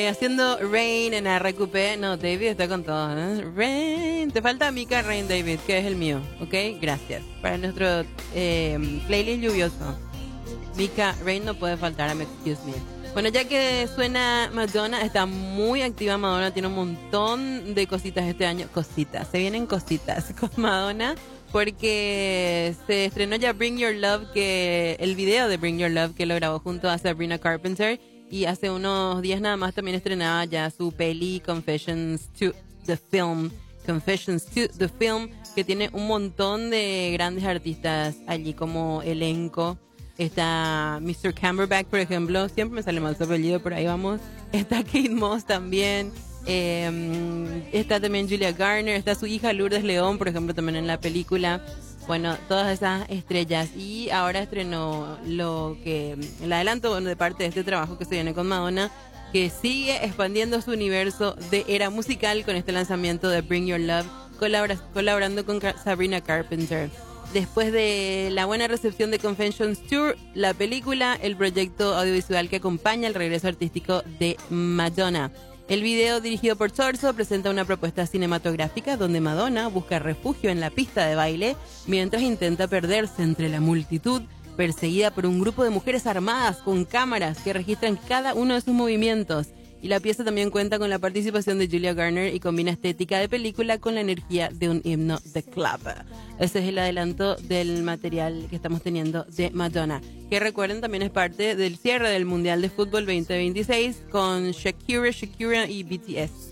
Haciendo Rain en RQP. No, David está con todo, ¿no? Rain. Te falta Mika Rain, David, que es el mío. ¿Ok? Gracias. Para nuestro playlist lluvioso. Mika Rain no puede faltar a Excuse Me. Bueno, ya que suena Madonna, está muy activa Madonna. Tiene un montón de cositas este año. Cositas. Se vienen cositas con Madonna. Porque se estrenó ya Bring Your Love, que el video de Bring Your Love que lo grabó junto a Sabrina Carpenter. Y hace unos días nada más también estrenaba ya su peli Confessions to the Film, que tiene un montón de grandes artistas allí como elenco. Está Mr. Cumberbatch, por ejemplo, siempre me sale mal su apellido, por ahí vamos. Está Kate Moss también. Está también Julia Garner, está su hija Lourdes León, por ejemplo, también en la película. Bueno, todas esas estrellas. Y ahora estrenó el adelanto de parte de este trabajo que se viene con Madonna, que sigue expandiendo su universo de era musical con este lanzamiento de Bring Your Love, colaborando con Sabrina Carpenter. Después de la buena recepción de Confessions Tour, la película, el proyecto audiovisual que acompaña el regreso artístico de Madonna. El video, dirigido por Torso, presenta una propuesta cinematográfica donde Madonna busca refugio en la pista de baile mientras intenta perderse entre la multitud, perseguida por un grupo de mujeres armadas con cámaras que registran cada uno de sus movimientos. Y la pieza también cuenta con la participación de Julia Garner y combina estética de película con la energía de un himno de club. Ese es el adelanto del material que estamos teniendo de Madonna, que recuerden también es parte del cierre del Mundial de Fútbol 2026 con Shakira y BTS.